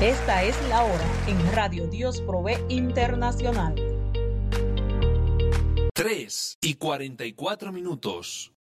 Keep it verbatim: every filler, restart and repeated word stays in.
Esta es la hora en Radio Dios Provee Internacional. tres y cuarenta y cuatro minutos.